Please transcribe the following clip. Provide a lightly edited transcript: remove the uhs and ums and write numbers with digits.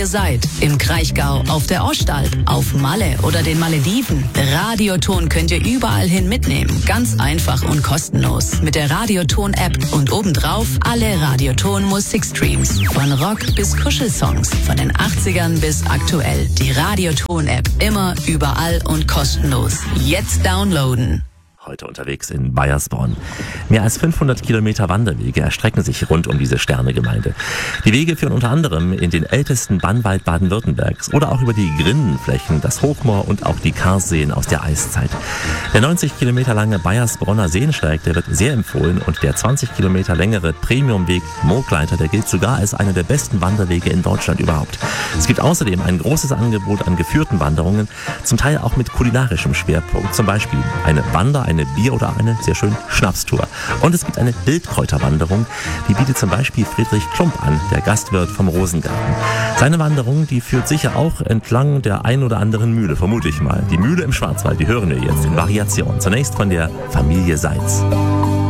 Ihr seid im Kraichgau, auf der Ostall, auf Malle oder den Malediven. Radioton könnt ihr überall hin mitnehmen. Ganz einfach und kostenlos. Mit der Radioton-App und obendrauf alle Radioton-Musikstreams. Von Rock bis Kuschelsongs. Von den 80ern bis aktuell. Die Radioton-App. Immer, überall und kostenlos. Jetzt downloaden. Heute unterwegs in Baiersbronn. Mehr als 500 Kilometer Wanderwege erstrecken sich rund um diese Sternegemeinde. Die Wege führen unter anderem in den ältesten Bannwald Baden-Württembergs oder auch über die Grindenflächen, das Hochmoor und auch die Karsseen aus der Eiszeit. Der 90 Kilometer lange Baiersbronner Seensteig, der wird sehr empfohlen, und der 20 Kilometer längere Premiumweg Moogleiter, der gilt sogar als einer der besten Wanderwege in Deutschland überhaupt. Es gibt außerdem ein großes Angebot an geführten Wanderungen, zum Teil auch mit kulinarischem Schwerpunkt, zum Beispiel eine eine Bier- oder eine sehr schön Schnapstour. Und es gibt eine Wildkräuterwanderung, die bietet zum Beispiel Friedrich Klump an, der Gastwirt vom Rosengarten. Seine Wanderung, die führt sicher auch entlang der ein oder anderen Mühle, vermute ich mal. Die Mühle im Schwarzwald, die hören wir jetzt in Variation. Zunächst von der Familie Seitz.